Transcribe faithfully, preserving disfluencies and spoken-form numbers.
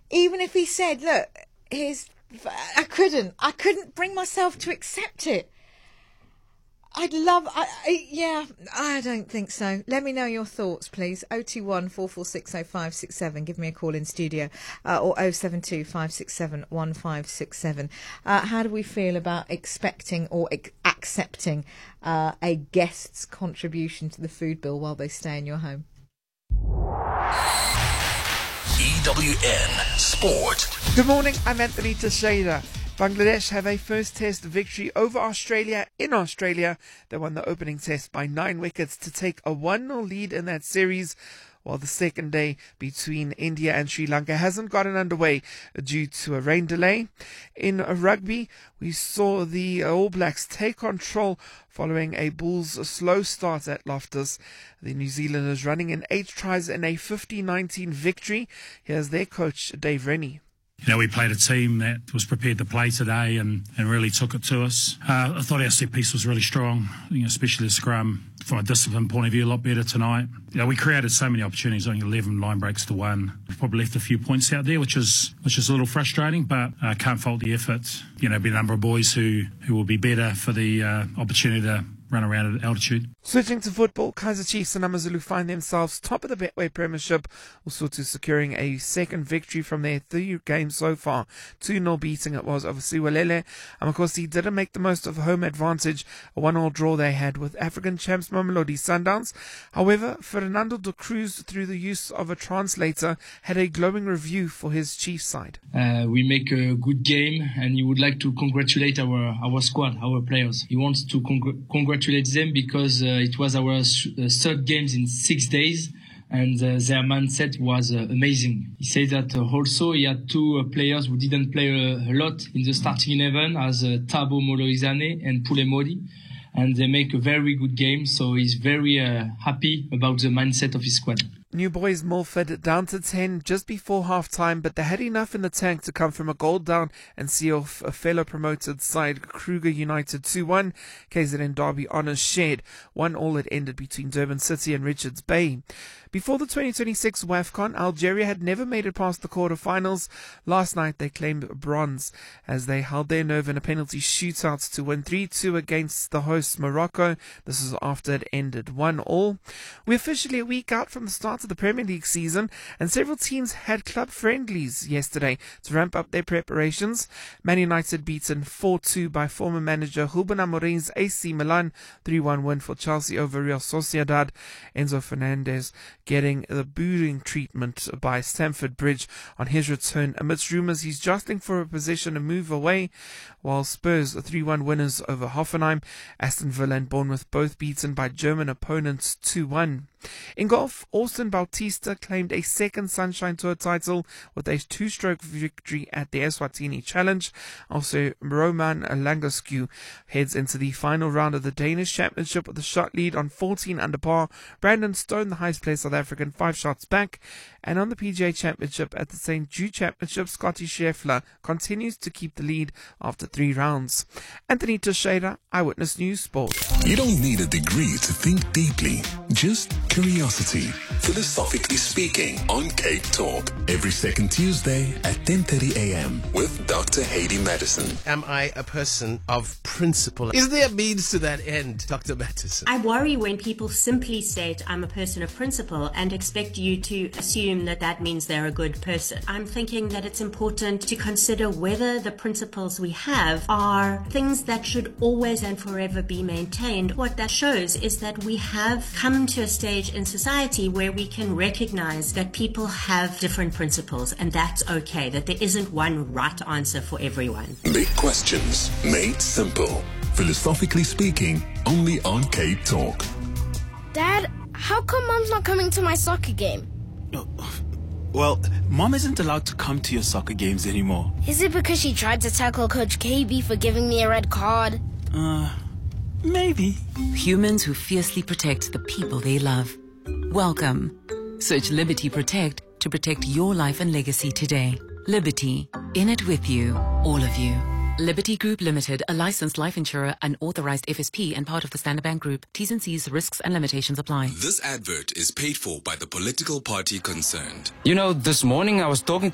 even if he said, look, here's, I couldn't, I couldn't bring myself to accept it. I'd love, I, I, yeah, I don't think so. Let me know your thoughts, please. oh two one, four four six, oh five six seven. Give me a call in studio. Uh, or oh seven two, five six seven, one five six seven. Uh, how do we feel about expecting or ex- accepting uh, a guest's contribution to the food bill while they stay in your home? E W N Sport. Good morning, I'm Anthony Teixeira. Bangladesh have a first test victory over Australia in Australia. They won the opening test by nine wickets to take a one nil lead in that series, while the second day between India and Sri Lanka hasn't gotten underway due to a rain delay. In rugby, we saw the All Blacks take control following a Bulls slow start at Loftus. The New Zealanders running in eight tries in a fifty nineteen victory. Here's their coach, Dave Rennie. You know, we played a team that was prepared to play today and, and really took it to us. Uh, I thought our set piece was really strong, you know, especially the scrum. From a discipline point of view, a lot better tonight. You know, we created so many opportunities, only eleven line breaks to one. We've probably left a few points out there, which is which is a little frustrating, but I uh, can't fault the effort. You know, be a number of boys who, who will be better for the uh, opportunity to run around at altitude. Switching to football, Kaizer Chiefs and Amazulu find themselves top of the Betway Premiership, also to securing a second victory from their three games so far. two nil beating it was over Siwalele. And of course, he didn't make the most of home advantage, a one all draw they had with African champs Mamelodi Sundowns. However, Fernando de Cruz, through the use of a translator, had a glowing review for his Chiefs side. Uh, we make a good game, and he would like to congratulate our our squad, our players. He wants to congr- congratulate them because uh, it was our uh, third games in six days, and uh, their mindset was uh, amazing. He said that uh, also he had two uh, players who didn't play a, a lot in the starting eleven, as uh, Thabo Moloizane and Pule Modi, and they make a very good game, so he's very uh, happy about the mindset of his squad. New Boys Milford down to ten just before half-time, but they had enough in the tank to come from a goal down and see off a fellow promoted side, Kruger United two one. K Z N Derby honours shared. one all it ended between Durban City and Richards Bay. Before the twenty twenty-six WAFCON, Algeria had never made it past the quarterfinals. Last night they claimed bronze as they held their nerve in a penalty shootout to win three two against the hosts Morocco. This is after it ended one all. We're officially a week out from the start of the Premier League season, and several teams had club friendlies yesterday to ramp up their preparations. Man United beaten four two by former manager Ruben Amorim's A C Milan, three one win for Chelsea over Real Sociedad. Enzo Fernandez getting the booing treatment by Stamford Bridge on his return amidst rumours he's jostling for a position to move away, while Spurs three one winners over Hoffenheim. Aston Villa and Bournemouth both beaten by German opponents two one. In golf, Austin Bautista claimed a second Sunshine Tour title with a two-stroke victory at the Eswatini Challenge. Also, Roman Langascu heads into the final round of the Danish Championship with a shot lead on fourteen under par. Brandon Stone, the highest placed South African, five shots back. And on the P G A Championship at the Saint Jude Championship, Scotty Scheffler continues to keep the lead after three rounds. Anthony Teixeira, Eyewitness News Sport. You don't need a degree to think deeply, just curiosity. Philosophically Speaking on Cape Talk, every second Tuesday at ten thirty a.m. with Doctor Haydee Madison. Am I a person of principle? Is there a means to that end, Doctor Madison? I worry when people simply state I'm a person of principle and expect you to assume that that means they're a good person. I'm thinking that it's important to consider whether the principles we have are things that should always and forever be maintained. What that shows is that we have come to a stage in society where we can recognize that people have different principles, and that's okay, that there isn't one right answer for everyone. Big questions made simple. Philosophically Speaking, only on Cape Talk. Dad, how come Mom's not coming to my soccer game? Well, Mom isn't allowed to come to your soccer games anymore. Is it because she tried to tackle Coach K B for giving me a red card? Uh, maybe. Humans who fiercely protect the people they love. Welcome. Search Liberty Protect to protect your life and legacy today. Liberty. In it with you. All of you. Liberty Group Limited, a licensed life insurer, an authorized F S P and part of the Standard Bank Group. T's and C's, risks and limitations apply. This advert is paid for by the political party concerned. You know, this morning I was talking